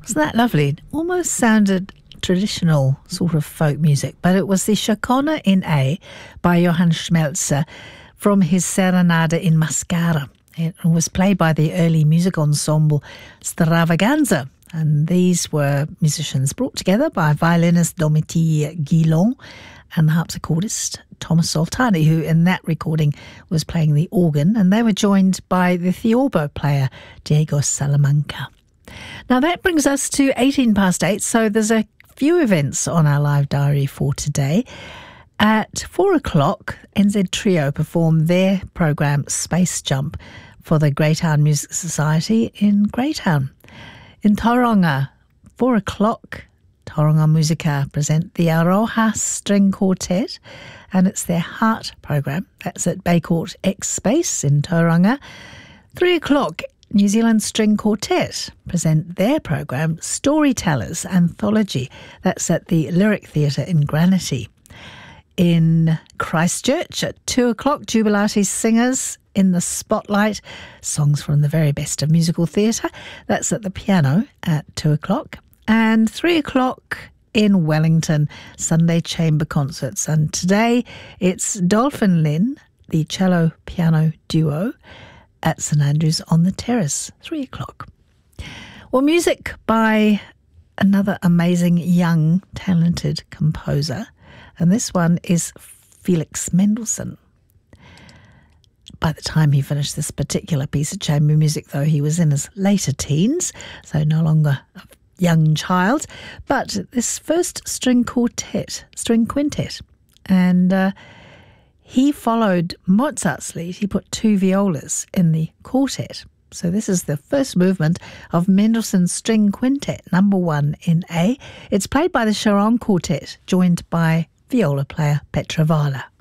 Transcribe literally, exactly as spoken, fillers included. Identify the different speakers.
Speaker 1: Isn't that lovely? Almost sounded traditional sort of folk music, but it was the Chaconne in A by Johann Schmelzer from his Serenade in Mascara. It was played by the early music ensemble Stravaganza, and these were musicians brought together by violinist Domitille Guillon and the harpsichordist Thomas Soltani, who in that recording was playing the organ, and they were joined by the theorbo player Diego Salamanca. Now that brings us to eighteen past eight, so there's a few events on our live diary for today. At four o'clock, N Z Trio perform their programme Space Jump for the Greytown Music Society in Greytown. In Tauranga, four o'clock, Tauranga Musica present the Aroha String Quartet, and it's their Heart programme. That's at Baycourt X Space in Tauranga. Three o'clock, New Zealand String Quartet present their programme Storytellers Anthology. That's at the Lyric Theatre in Granity. In Christchurch at two o'clock, Jubilati Singers in the Spotlight, songs from the very best of musical theatre. That's at the piano at two o'clock. And three o'clock in Wellington, Sunday Chamber Concerts. And today it's Dolphin Lynn, the cello piano duo, at St Andrews on the Terrace, three o'clock. Well, music by another amazing young talented composer, and this one is Felix Mendelssohn. By the time he finished this particular piece of chamber music, though, he was in his later teens, so no longer a young child, but this first string quartet, string quintet, and uh, he followed Mozart's lead. He put two violas in the quartet. So this is the first movement of Mendelssohn's String Quintet, number one in A. It's played by the Charon Quartet, joined by viola player Petra Vahler.